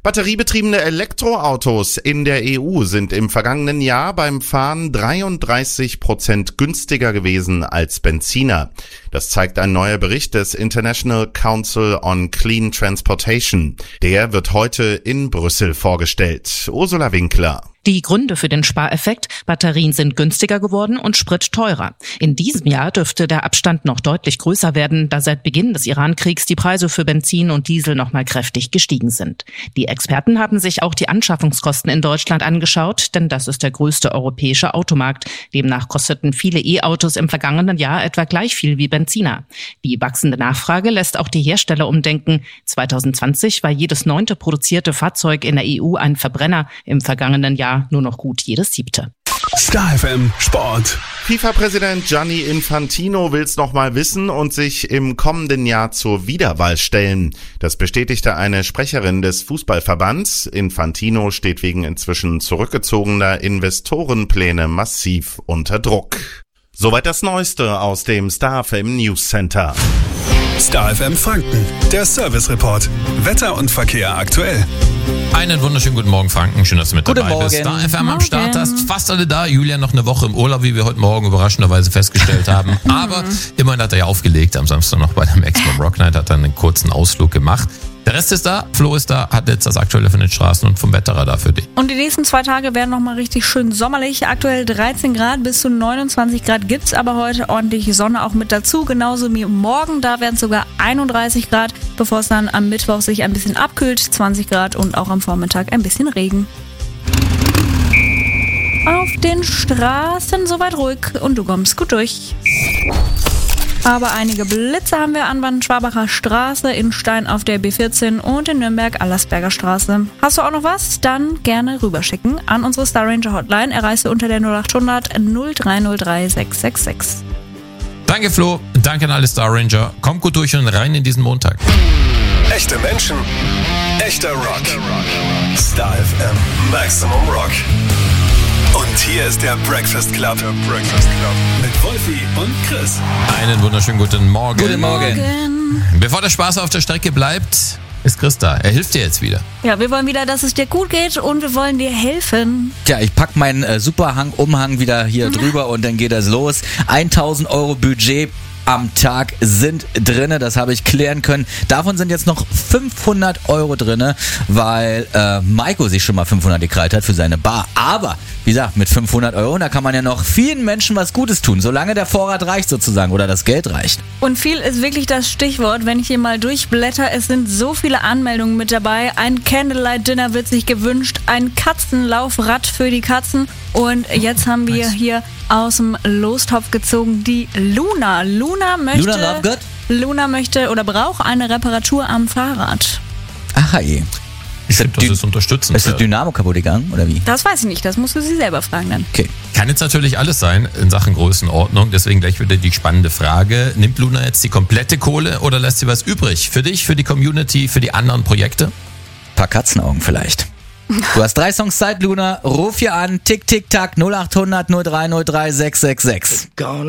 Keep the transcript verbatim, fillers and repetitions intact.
Batteriebetriebene Elektroautos in der E U sind im vergangenen Jahr beim Fahren dreiunddreißig Prozent günstiger gewesen als Benziner. Das zeigt ein neuer Bericht des International Council on Clean Transportation. Der wird heute in Brüssel vorgestellt. Ursula Winkler. Die Gründe für den Spareffekt: Batterien sind günstiger geworden und Sprit teurer. In diesem Jahr dürfte der Abstand noch deutlich größer werden, da seit Beginn des Iran-Kriegs die Preise für Benzin und Diesel nochmal kräftig gestiegen sind. Die Experten haben sich auch die Anschaffungskosten in Deutschland angeschaut, denn das ist der größte europäische Automarkt. Demnach kosteten viele E-Autos im vergangenen Jahr etwa gleich viel wie Benziner. Die wachsende Nachfrage lässt auch die Hersteller umdenken. zwanzig zwanzig war jedes neunte produzierte Fahrzeug in der E U ein Verbrenner, im vergangenen Jahr nur noch gut jedes siebte. Star F M Sport. FIFA-Präsident Gianni Infantino will's noch mal wissen und sich im kommenden Jahr zur Wiederwahl stellen. Das bestätigte eine Sprecherin des Fußballverbands. Infantino steht wegen inzwischen zurückgezogener Investorenpläne massiv unter Druck. Soweit das Neueste aus dem Star F M News Center. Star F M Franken, der Service Report. Wetter und Verkehr aktuell. Einen wunderschönen guten Morgen, Franken. Schön, dass du mit Guten dabei Morgen. bist. Star F M Morgen. am Start hast. Fast alle da. Julian noch eine Woche im Urlaub, wie wir heute Morgen überraschenderweise festgestellt haben. Aber immerhin hat er ja aufgelegt. Am Samstag noch bei der Maximum Rock Night hat er einen kurzen Ausflug gemacht. Der Rest ist da. Flo ist da. Hat jetzt das Aktuelle von den Straßen und vom Wetterradar für dich. Und die nächsten zwei Tage werden nochmal richtig schön sommerlich. Aktuell dreizehn Grad bis zu neunundzwanzig Grad gibt's aber heute ordentlich Sonne auch mit dazu. Genauso wie morgen. Da werden es sogar einunddreißig Grad, bevor es dann am Mittwoch sich ein bisschen abkühlt. zwanzig Grad und auch am Vormittag ein bisschen Regen. Auf den Straßen soweit ruhig und du kommst gut durch. Aber einige Blitze haben wir an Bad Schwabacher Straße, in Stein auf der B vierzehn und in Nürnberg Allersberger Straße. Hast du auch noch was? Dann gerne rüberschicken an unsere Star Ranger Hotline. Erreichst du unter der null acht hundert null drei null drei sechs sechs sechs. Danke, Flo. Danke an alle Star Ranger. Kommt gut durch und rein in diesen Montag. Echte Menschen, echter Rock. Star F M Maximum Rock. Und hier ist der Breakfast Club. Der Breakfast Club. Mit Wolfi und Chris. Einen wunderschönen guten Morgen. Guten Morgen. Morgen. Bevor der Spaß auf der Strecke bleibt, ist Chris da. Er hilft dir jetzt wieder. Ja, wir wollen wieder, dass es dir gut geht und wir wollen dir helfen. Tja, ich pack meinen äh, Superhang, Umhang wieder hier drüber und dann geht das los. tausend Euro Budget am Tag sind drinne, das habe ich klären können. Davon sind jetzt noch fünfhundert Euro drinne, weil äh, Maiko sich schon mal fünfhundert gekrallt hat für seine Bar. Aber, wie gesagt, mit fünfhundert Euro, da kann man ja noch vielen Menschen was Gutes tun, solange der Vorrat reicht sozusagen oder das Geld reicht. Und viel ist wirklich das Stichwort, wenn ich hier mal durchblätter. Es sind so viele Anmeldungen mit dabei. Ein Candlelight-Dinner wird sich gewünscht, ein Katzenlaufrad für die Katzen. Und jetzt haben wir Nice. hier aus dem Lostopf gezogen die Luna. Luna möchte, Luna Lovegood? Luna möchte oder braucht eine Reparatur am Fahrrad. Aha, je. Ist Das ist unterstützend. Ist das Dynamo kaputt gegangen oder wie? Das weiß ich nicht, das musst du sie selber fragen dann. Okay. Kann jetzt natürlich alles sein in Sachen Größenordnung, deswegen gleich wieder die spannende Frage. Nimmt Luna jetzt die komplette Kohle oder lässt sie was übrig? Für dich, für die Community, für die anderen Projekte? Ein paar Katzenaugen vielleicht. Du hast drei Songs Zeit, Luna. Ruf hier an. Tick, tick, tack. null acht hundert null drei null drei sechs sechs sechs.